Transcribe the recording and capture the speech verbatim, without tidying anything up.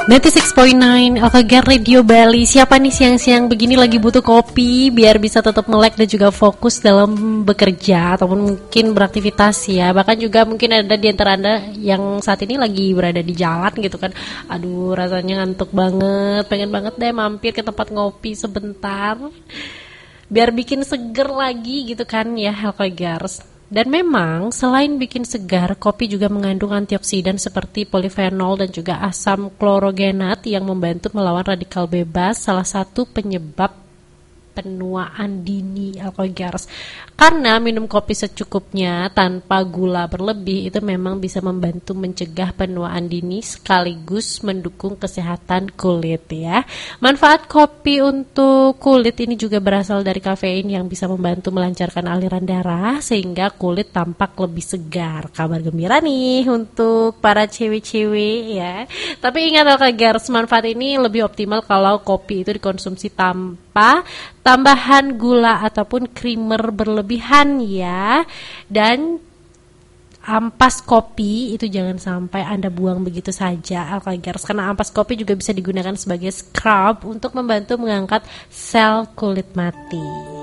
sembilan puluh enam koma sembilan Alphagar Radio Bali. Siapa nih siang-siang begini lagi butuh kopi biar bisa tetap melek dan juga fokus dalam bekerja ataupun mungkin beraktivitas ya. Bahkan juga mungkin ada di antara Anda yang saat ini lagi berada di jalan gitu kan. Aduh, rasanya ngantuk banget, pengen banget deh mampir ke tempat ngopi sebentar biar bikin seger lagi gitu kan ya Alphagars. Dan memang selain bikin segar, kopi juga mengandung antioksidan seperti polifenol dan juga asam klorogenat yang membantu melawan radikal bebas, salah satu penyebab penuaan dini Alphagars. Karena minum kopi secukupnya tanpa gula berlebih itu memang bisa membantu mencegah penuaan dini sekaligus mendukung kesehatan kulit ya. Manfaat kopi untuk kulit ini juga berasal dari kafein yang bisa membantu melancarkan aliran darah sehingga kulit tampak lebih segar. Kabar gembira nih untuk para cewek-cewek ya. Tapi ingat Alphagars, manfaat ini lebih optimal kalau kopi itu dikonsumsi tanpa tambahan gula ataupun creamer berlebihan ya. Dan ampas kopi itu jangan sampai Anda buang begitu saja Alphagars, karena ampas kopi juga bisa digunakan sebagai scrub untuk membantu mengangkat sel kulit mati.